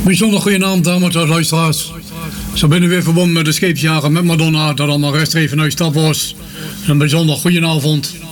Bijzonder goedenavond, dames en luisteraars. Zo ben ik weer verbonden met de scheepsjager met Madonna, dat allemaal rechtstreeks vanuit Stadbos. Een bijzonder goedenavond.